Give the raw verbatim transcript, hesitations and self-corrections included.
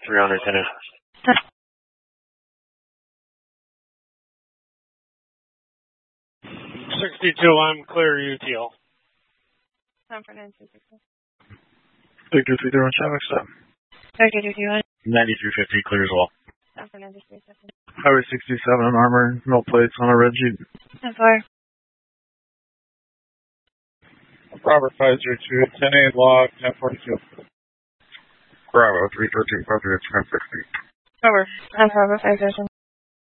three hundred, ten. sixty-two, I'm clear U T L. San Fernando, sixty. Victor three zero one, traffic stop. Victor two two one. ninety-three fifty, clear as well. San Fernando, three seven. Highway sixty-seven on Armour, no plates on a red Jeep. ten four. Robert five zero two, ten eight log, ten forty-two. Bravo, three thirteen, five three, ten sixty. Robert, I'm Robert five zero two.